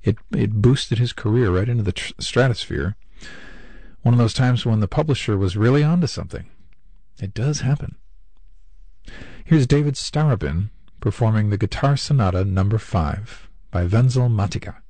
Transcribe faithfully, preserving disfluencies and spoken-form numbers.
it it boosted his career right into the tr- stratosphere. One of those times when the publisher was really onto something. It does happen. Here's David Starobin performing the Guitar Sonata Number Five by Wenzel Matica.